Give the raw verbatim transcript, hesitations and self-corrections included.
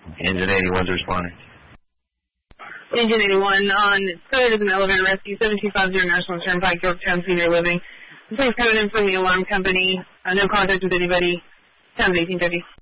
Engine eighty-one's responding. Engine eighty-one on Code is an elevator rescue, seven two five zero National Turnpike, Yorktown Senior Living. Please come in from the alarm company. Uh, no contact with anybody. Sounds eighteen fifty.